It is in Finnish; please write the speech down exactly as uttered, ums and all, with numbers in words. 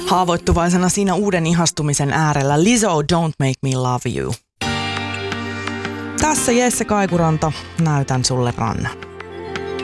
Haavoittuvaisena siinä uuden ihastumisen äärellä Lizzo, Don't Make Me Love You. Tässä Jesse Kaikuranta, näytän sulle rannan.